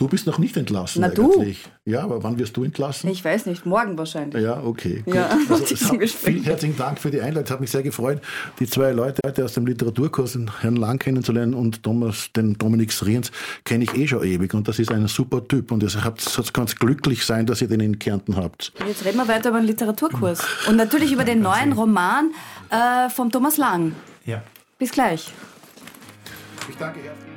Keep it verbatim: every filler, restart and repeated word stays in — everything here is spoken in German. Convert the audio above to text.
Du bist noch nicht entlassen Na eigentlich. Du? Ja, aber wann wirst du entlassen? Ich weiß nicht, morgen wahrscheinlich. Ja, okay. Ja, also, es hat, vielen herzlichen Dank für die Einladung. Es hat mich sehr gefreut, die zwei Leute heute aus dem Literaturkurs, den Herrn Lang kennenzulernen und Thomas, den Dominik Sriens, kenne ich eh schon ewig. Und das ist ein super Typ. Und ihr habt ganz glücklich sein, dass ihr den in Kärnten habt. Jetzt reden wir weiter über den Literaturkurs. Und natürlich über den neuen Roman äh, von Thomas Lang. Ja. Bis gleich. Ich danke herzlich.